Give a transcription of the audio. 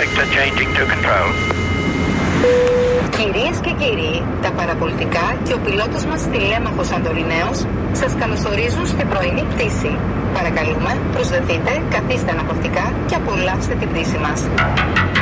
Victor changing to control. Κυρίες και κύριοι, τα παραπολιτικά και ο πιλότος μας τηλέμαχος Σαντοριναίος σας καλωσορίζουν στην πρωινή πτήση. Παρακαλούμε, προσδεθείτε, καθίστε αναπαυτικά και απολαύστε την πτήση μας.